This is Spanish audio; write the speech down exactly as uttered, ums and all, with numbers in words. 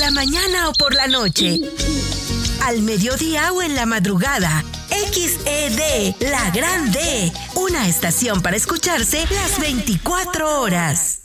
la mañana o por la noche, al mediodía o en la madrugada. X E D, la gran D, una estación para escucharse las veinticuatro horas.